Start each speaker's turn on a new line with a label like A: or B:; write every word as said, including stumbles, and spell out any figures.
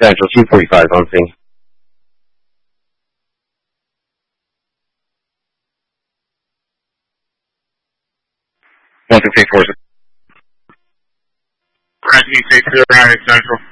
A: Central, two forty-five on scene. one six eight four.
B: Correct, E six zero nine Central.